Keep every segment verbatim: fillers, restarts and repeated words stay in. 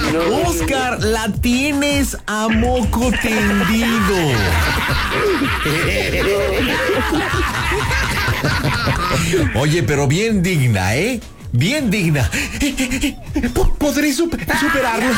No, Oscar, no. La tienes a moco tendido. Oye, pero bien digna, ¿eh? Bien digna. ¿Podré super- superarlo?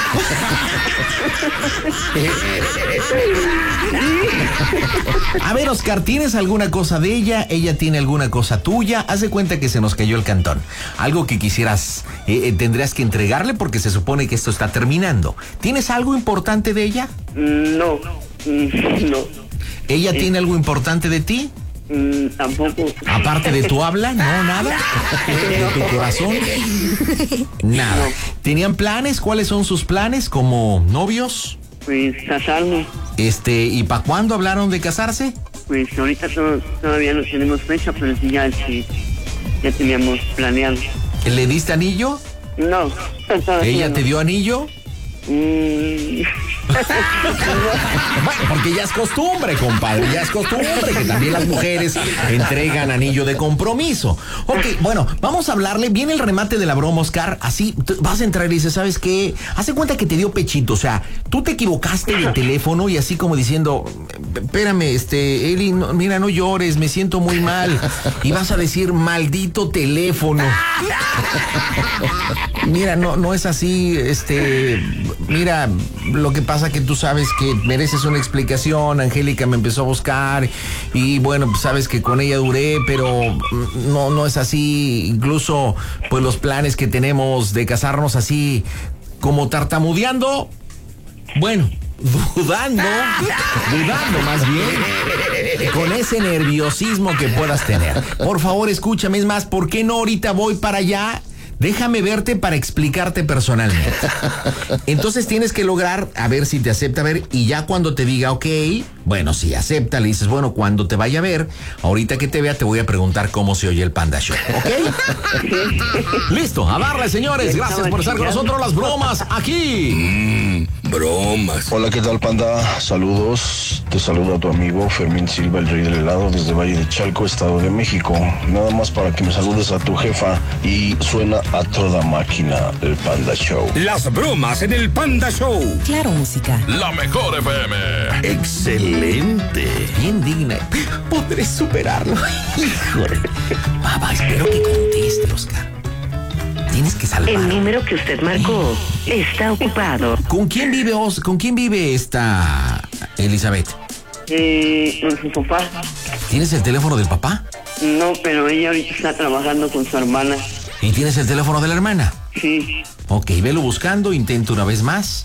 A ver, Oscar, ¿tienes alguna cosa de ella? ¿Ella tiene alguna cosa tuya? Haz de cuenta que se nos cayó el cantón. Algo que quisieras, eh, tendrías que entregarle porque se supone que esto está terminando. ¿Tienes algo importante de ella? No, no. ¿Ella tiene algo importante de ti? Mm, tampoco. Aparte de tu habla, no, nada. ¿De tu corazón? Nada. No. ¿Tenían planes? ¿Cuáles son sus planes como novios? Pues casarnos. Este, ¿y para cuándo hablaron de casarse? Pues ahorita to- todavía no tenemos fecha, pero sí ya, sí, ya teníamos planeado. ¿Le diste anillo? No. ¿Ella no. te dio anillo? Mm. Bueno, porque ya es costumbre, compadre, ya es costumbre que también las mujeres entregan anillo de compromiso. Ok, bueno, vamos a hablarle. Viene el remate de la broma, Oscar. Así t- vas a entrar y dices, ¿sabes qué? Hace cuenta que te dio pechito, o sea, tú te equivocaste de teléfono y así como diciendo, espérame, este, Eli, no, mira, no llores, me siento muy mal. Y vas a decir, maldito teléfono. Mira, no, no es así, este, mira, lo que pasa que tú sabes que mereces una explicación. Angélica me empezó a buscar y bueno, pues sabes que con ella duré, pero no, no es así. Incluso, pues los planes que tenemos de casarnos así, como tartamudeando, bueno, dudando, dudando más bien, con ese nerviosismo que puedas tener. Por favor, escúchame, es más, ¿por qué no ahorita voy para allá? Déjame verte para explicarte personalmente. Entonces tienes que lograr a ver si te acepta ver y ya cuando te diga ok, bueno, si acepta, le dices, bueno, cuando te vaya a ver, ahorita que te vea te voy a preguntar cómo se oye el Panda Show, ¿ok? Listo, a darle, señores. Gracias por estar con nosotros. Las bromas aquí. Mmm, bromas. Hola, ¿qué tal, Panda? Saludos. Te saluda tu amigo Fermín Silva, el rey del helado, desde Valle de Chalco, Estado de México. Nada más para que me saludes a tu jefa y suena a toda máquina el Panda Show. Las bromas en el Panda Show. Claro, música. La mejor F M. Excelente. Bien digna. Podré superarlo. Híjole. Papá, espero que conteste, Oscar. Tienes que salvar. El número que usted marcó está ocupado. ¿Con quién vive Os? ¿Con quién vive esta Elizabeth? Eh, con su papá. ¿Tienes el teléfono del papá? No, pero ella ahorita está trabajando con su hermana. ¿Y tienes el teléfono de la hermana? Sí. Ok, velo buscando, intento una vez más.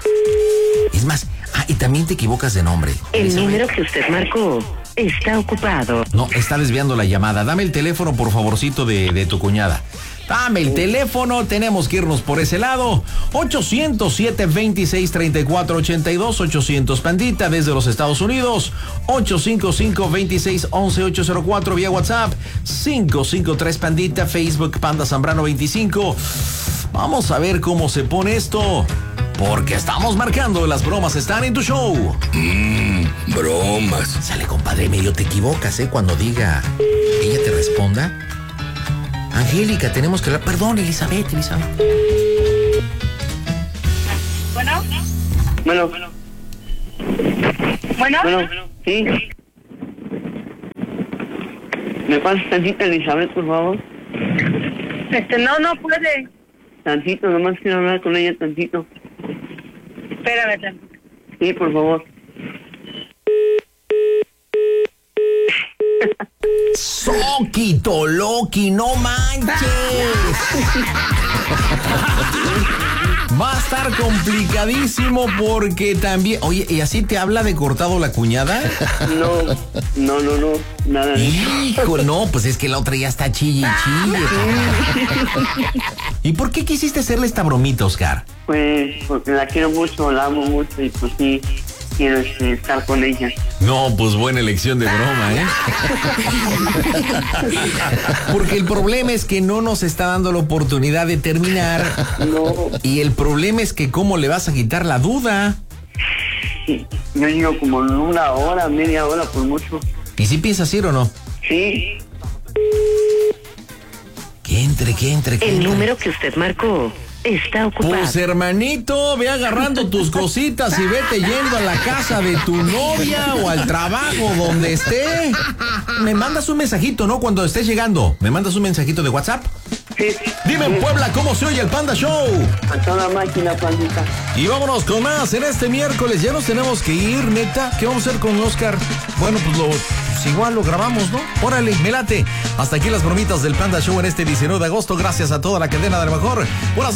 Es más, ah, y también te equivocas de nombre. El número que usted marcó está ocupado. No, está desviando la llamada. Dame el teléfono, por favorcito, de, de tu cuñada. Dame el teléfono, tenemos que irnos por ese lado. ochocientos siete veintiséis treinta y cuatro ochenta y dos, ochocientos Pandita desde los Estados Unidos. ochocientos cincuenta y cinco veintiséis once ochocientos cuatro vía WhatsApp. cinco cinco tres Pandita, Facebook Panda Zambrano veinticinco. Vamos a ver cómo se pone esto, porque estamos marcando. Las bromas están en tu show. Mmm, bromas. Sale, compadre, medio te equivocas, ¿eh? Cuando diga, ella te responda. Angélica, tenemos que hablar. Perdón, Elizabeth, Elizabeth. Bueno. Bueno. Bueno. Bueno, sí. ¿Me pasas tantito, Elizabeth, por favor? Este, no, no puede. Tantito, nomás quiero hablar con ella tantito. Espérame tantito. Sí, por favor. Soquito, Loki, no manches. Va a estar complicadísimo porque también... Oye, ¿y así te habla de cortado la cuñada? No, no, no, no, nada de eso. Hijo, no, pues es que la otra ya está chille, chille. ¿Y por qué quisiste hacerle esta bromita, Oscar? Pues porque la quiero mucho, la amo mucho y pues sí, quiero este, estar con ella. No, pues buena elección de broma, ¿eh? Porque el problema es que no nos está dando la oportunidad de terminar. No. Y el problema es que cómo le vas a quitar la duda. Sí, yo digo como una hora, media hora por mucho. ¿Y si piensas ir o no? Sí. Que entre, que entre, que El entre. número que usted marcó está ocupado. Pues hermanito, ve agarrando tus cositas y vete yendo a la casa de tu novia o al trabajo donde esté. Me mandas un mensajito, ¿no? Cuando estés llegando, me mandas un mensajito de WhatsApp. Sí. Dime en Puebla cómo se oye el Panda Show. A toda máquina, pandita. Y vámonos con más en este miércoles. Ya nos tenemos que ir, neta. ¿Qué vamos a hacer con Oscar? Bueno, pues lo... Pues igual lo grabamos, ¿no? Órale, me late. Hasta aquí las bromitas del Panda Show en este diecinueve de agosto. Gracias a toda la cadena de lo mejor. Buenas